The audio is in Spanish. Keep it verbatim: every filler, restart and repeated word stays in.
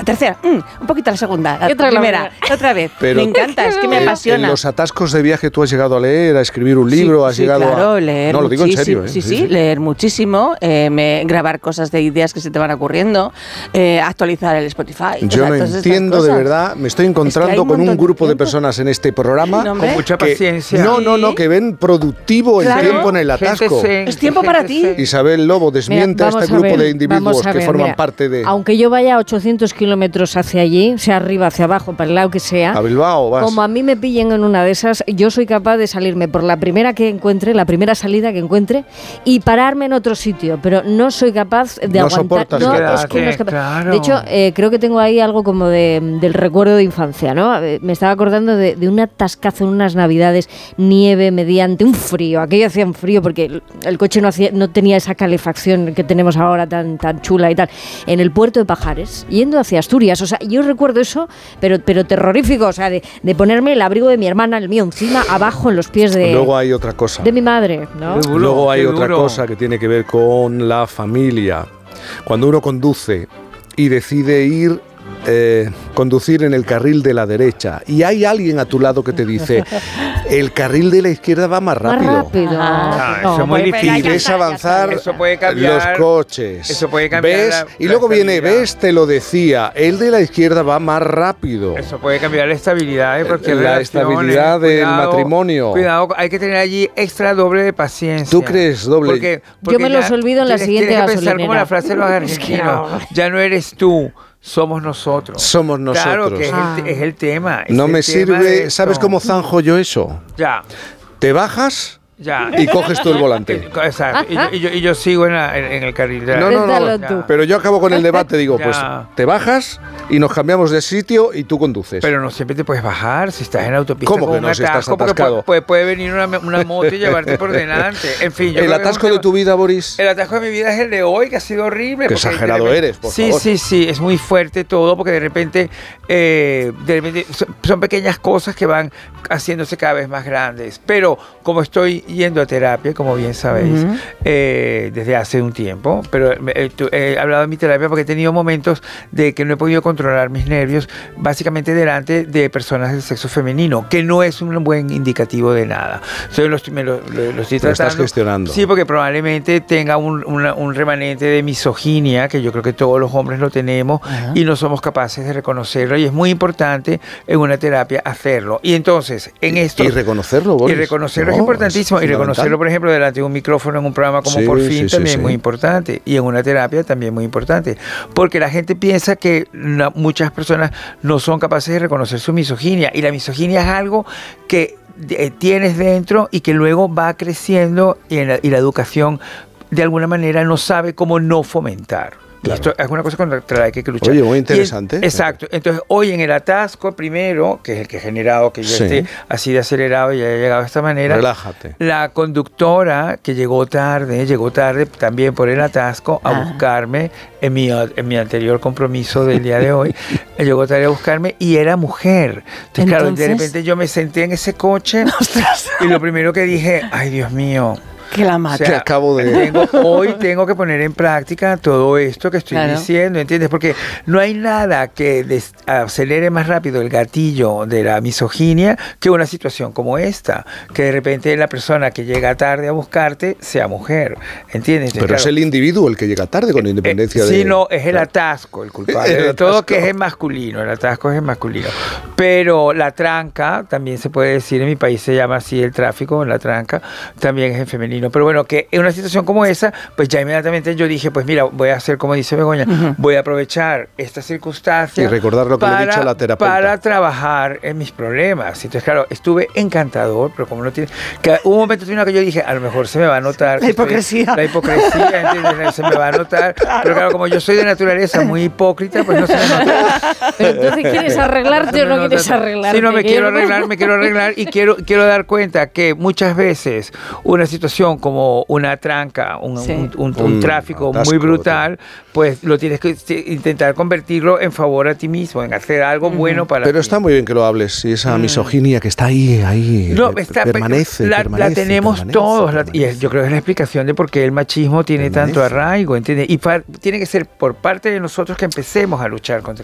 la tercera, mm, un poquito la segunda, la otra primera, la otra vez. Pero, me encanta, es que me eh, apasiona. En los atascos de viaje tú has llegado a leer, a escribir un libro, sí, has sí, llegado claro, a... leer no, lo digo en serio. ¿eh? Sí, sí, sí, leer muchísimo, eh, me, grabar cosas de ideas que se te van ocurriendo, eh, actualizar el Spotify. Yo no entiendo, de verdad, me estoy encontrando es que un con un grupo de, de personas en este programa no, con mucha que, paciencia. No, no, no, que ven productivo claro. el tiempo en el atasco. Zen, es tiempo para ti. Zen. Isabel Lobo, desmiente mira, a este a grupo ver, de individuos que ver, forman mira, parte de... Aunque yo vaya ochocientos kilómetros hacia allí, sea arriba, hacia abajo, para el lado que sea, a Bilbao vas. Como a mí me pillen en una de esas, yo soy capaz de salirme por la primera que encuentre, la primera salida que encuentre, y pararme en otro sitio, pero no soy capaz de no aguantar. Soportas, no, quedarte, es que no es capaz. Claro. De hecho, eh, creo que tengo ahí algo como de, del recuerdo de infancia, ¿no? Me estaba acordando de, de un atascazo en unas navidades, nieve mediante un frío. Aquello hacía un frío porque el, el coche no, hacía, no tenía esa calefacción que tenemos ahora tan, tan chula y tal. En el puerto de Pajares, yendo hacia Asturias. O sea, yo recuerdo eso, pero, pero terrorífico. O sea, de, de ponerme el abrigo de mi hermana, el mío encima, abajo en los pies de... Luego hay otra cosa. De mi madre, ¿no? Duro, Luego hay otra duro. cosa que tiene que ver con la familia. Cuando uno conduce y decide ir... Eh, conducir en el carril de la derecha y hay alguien a tu lado que te dice el carril de la izquierda va más rápido, más rápido. Ah, no, eso es muy difícil. Y ves avanzar eso puede cambiar, los coches, eso puede cambiar ¿ves? La, y luego la viene, ves, te lo decía, el de la izquierda va más rápido. Eso puede cambiar la estabilidad de cualquier la estabilidad del cuidado, matrimonio. Cuidado, hay que tener allí extra doble de paciencia. ¿Tú crees doble? Porque, porque yo me los olvido en la siguiente tienes que gasolinera. pensar como la frase de los argentinos, ya no eres tú, somos nosotros. Somos nosotros. Claro que es, ah. el, es el tema. Es no el me tema sirve, ¿sabes cómo zanjo yo eso? Ya. Te bajas... Ya. Y coges tú el volante. Exacto. Y yo, y yo, y yo sigo en, la, en, en el carril de la... No, no, no. no. Pero yo acabo con el debate, digo, pues te bajas y nos cambiamos de sitio y tú conduces. Pero no siempre te puedes bajar si estás en la autopista. ¿Cómo que no? Un Si estás atasco, atascado. Puede, puede venir una, una moto y llevarte por delante. En fin, yo ¿El atasco de tu vida, Boris? El atasco de mi vida es el de hoy, que ha sido horrible. Qué exagerado repente, eres, por sí, favor. Sí, sí, sí. Es muy fuerte todo porque de repente, eh, de repente son, son pequeñas cosas que van haciéndose cada vez más grandes. Pero como estoy yendo a terapia, como bien sabéis, uh-huh. eh, desde hace un tiempo, pero eh, he hablado de mi terapia porque he tenido momentos de que no he podido controlar mis nervios, básicamente delante de personas del sexo femenino, que no es un buen indicativo de nada. Entonces lo, me lo, lo, lo estoy pero tratando. Estás gestionando. Sí, porque probablemente tenga un, una, un remanente de misoginia, que yo creo que todos los hombres lo tenemos, uh-huh. y no somos capaces de reconocerlo, y es muy importante en una terapia hacerlo. Y entonces, en esto... Y reconocerlo, Boris. Y reconocerlo no, es importantísimo, es y reconocerlo, por ejemplo, delante de un micrófono en un programa como sí, Por Fin, sí, también sí, es sí. muy importante, y en una terapia también muy importante, porque la gente piensa que no, muchas personas no son capaces de reconocer su misoginia, y la misoginia es algo que eh, tienes dentro y que luego va creciendo, y, en la, y la educación de alguna manera no sabe cómo no fomentar. Claro. Esto es una cosa contra la que hay que luchar. Oye, muy interesante. Y, exacto. Entonces, hoy en el atasco primero, que es el que ha generado que yo sí. esté así de acelerado y haya llegado de esta manera. Relájate. La conductora que llegó tarde, llegó tarde también por el atasco a ah. buscarme en mi, en mi anterior compromiso del día de hoy. Llegó tarde a buscarme y era mujer. Entonces, Entonces, claro, de repente yo me senté en ese coche y lo primero que dije, ay, Dios mío. Que la mate. O sea, acabo de... tengo, hoy tengo que poner en práctica todo esto que estoy claro. diciendo, ¿entiendes? Porque no hay nada que des- acelere más rápido el gatillo de la misoginia que una situación como esta, que de repente la persona que llega tarde a buscarte sea mujer, ¿entiendes? Pero claro, es el individuo el que llega tarde, con independencia eh, de... Sí, no, es el atasco el culpable el de atasco. Todo, que es el masculino, el atasco es el masculino. Pero la tranca, también se puede decir, en mi país se llama así el tráfico, la tranca, también es el femenino. Pero bueno, que en una situación como esa, pues ya inmediatamente yo dije, pues mira, voy a hacer como dice Begoña, uh-huh. voy a aprovechar esta circunstancia y recordar lo que para, le he dicho a la terapeuta. Para trabajar en mis problemas. Entonces, claro, estuve encantador, pero como no tiene... Que hubo un momento en que yo dije, a lo mejor se me va a notar... La hipocresía. Estoy, la hipocresía, ¿entiendes? Se me va a notar. Pero claro, como yo soy de naturaleza muy hipócrita, pues no se me nota. Pero entonces, ¿quieres arreglarte o no quieres arreglarte? Sí, no, me quiero arreglar, me quiero arreglar y quiero, quiero dar cuenta que muchas veces una situación como una tranca, un, sí. un, un, un, un tráfico atasco, muy brutal, pues lo tienes que intentar convertirlo en favor a ti mismo, en hacer algo mm. bueno para Pero ti. Está muy bien que lo hables, y esa mm. misoginia que está ahí, ahí no, está, permanece, la, permanece. La tenemos permanece, todos, permanece. La, y yo creo que es la explicación de por qué el machismo tiene permanece. tanto arraigo, ¿entiendes? Y par, tiene que ser por parte de nosotros que empecemos a luchar contra